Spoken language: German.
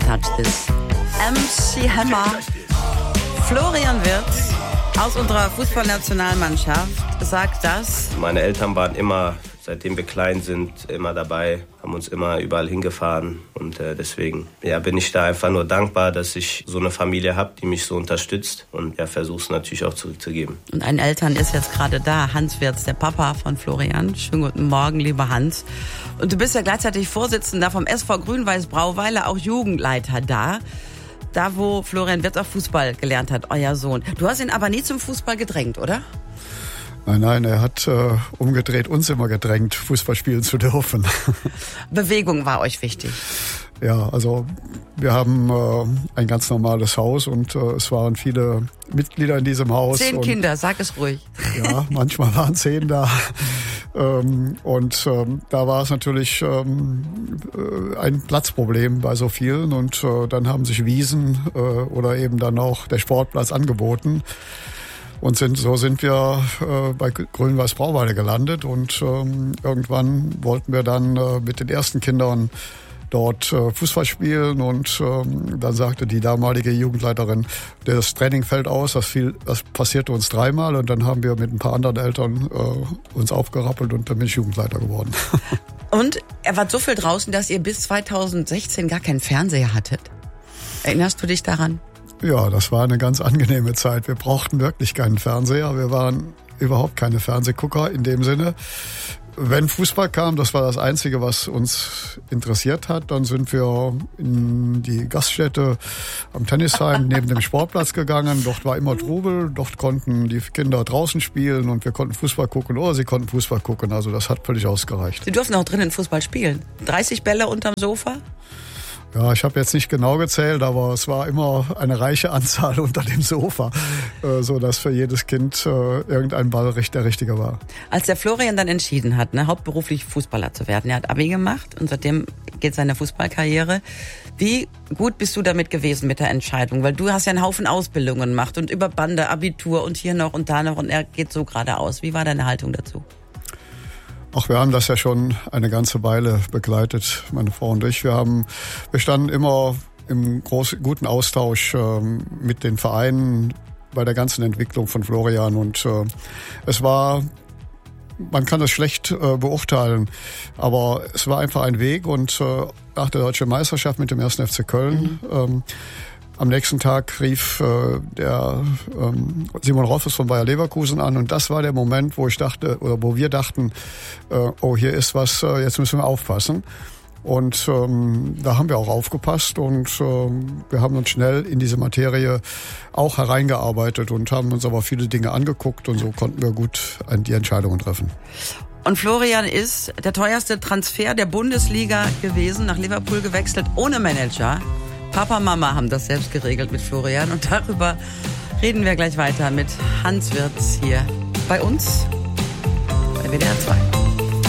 touch this. MC Hammer. Florian Wirtz aus unserer Fußballnationalmannschaft sagt das. Meine Eltern waren immer, seitdem wir klein sind, immer dabei, haben uns immer überall hingefahren. Und deswegen bin ich da einfach nur dankbar, dass ich so eine Familie habe, die mich so unterstützt. Und versuche es natürlich auch zurückzugeben. Und ein Eltern ist jetzt gerade da, Hans Wirtz, der Papa von Florian. Schönen guten Morgen, lieber Hans. Und du bist ja gleichzeitig Vorsitzender vom SV Grün-Weiß Brauweiler, auch Jugendleiter da. Da, wo Florian Wirtz auch Fußball gelernt hat, euer Sohn. Du hast ihn aber nie zum Fußball gedrängt, oder? Nein, er hat umgedreht uns immer gedrängt, Fußball spielen zu dürfen. Bewegung war euch wichtig? Ja, also wir haben ein ganz normales Haus und es waren viele Mitglieder in diesem Haus. 10 Kinder, sag es ruhig. Ja, manchmal waren 10 da. Da war es natürlich ein Platzproblem bei so vielen und dann haben sich Wiesen oder eben dann auch der Sportplatz angeboten. Und so sind wir bei Grün-Weiß Brauweiler gelandet und irgendwann wollten wir dann mit den ersten Kindern dort Fußball spielen und dann sagte die damalige Jugendleiterin, das Training fällt aus, das passierte uns 3-mal und dann haben wir mit ein paar anderen Eltern uns aufgerappelt und dann bin ich Jugendleiter geworden. Und er war so viel draußen, dass ihr bis 2016 gar keinen Fernseher hattet. Erinnerst du dich daran? Ja, das war eine ganz angenehme Zeit. Wir brauchten wirklich keinen Fernseher. Wir waren überhaupt keine Fernsehgucker in dem Sinne. Wenn Fußball kam, das war das Einzige, was uns interessiert hat. Dann sind wir in die Gaststätte am Tennisheim neben dem Sportplatz gegangen. Dort war immer Trubel. Dort konnten die Kinder draußen spielen und wir konnten Fußball gucken oder sie konnten Fußball gucken. Also das hat völlig ausgereicht. Sie durften auch drinnen Fußball spielen. 30 Bälle unterm Sofa? Ja, ich habe jetzt nicht genau gezählt, aber es war immer eine reiche Anzahl unter dem Sofa, so dass für jedes Kind irgendein Ball der richtige war. Als der Florian dann entschieden hat, hauptberuflich Fußballer zu werden, er hat Abi gemacht und seitdem geht seine Fußballkarriere. Wie gut bist du damit gewesen mit der Entscheidung? Weil du hast ja einen Haufen Ausbildungen gemacht und über Bande, Abitur und hier noch und da noch und er geht so geradeaus. Wie war deine Haltung dazu? Ach, wir haben das ja schon eine ganze Weile begleitet, meine Frau und ich. Wir standen immer im guten Austausch mit den Vereinen bei der ganzen Entwicklung von Florian. Und man kann das schlecht beurteilen, aber es war einfach ein Weg. Und nach der Deutschen Meisterschaft mit dem 1. FC Köln am nächsten Tag rief der Simon Rolfes von Bayer Leverkusen an und das war der Moment, wo wir dachten, hier ist was, jetzt müssen wir aufpassen. Und da haben wir auch aufgepasst und wir haben uns schnell in diese Materie auch hereingearbeitet und haben uns aber viele Dinge angeguckt und so konnten wir gut die Entscheidungen treffen. Und Florian ist der teuerste Transfer der Bundesliga gewesen, nach Liverpool gewechselt, ohne Manager. Papa, Mama haben das selbst geregelt mit Florian und darüber reden wir gleich weiter mit Hans Wirtz hier bei uns bei WDR 2.